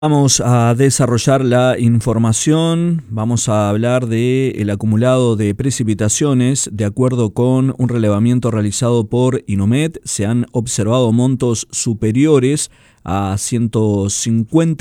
Vamos a desarrollar la información, vamos a hablar del acumulado de precipitaciones. De acuerdo con un relevamiento realizado por INOMED, se han observado montos superiores a 150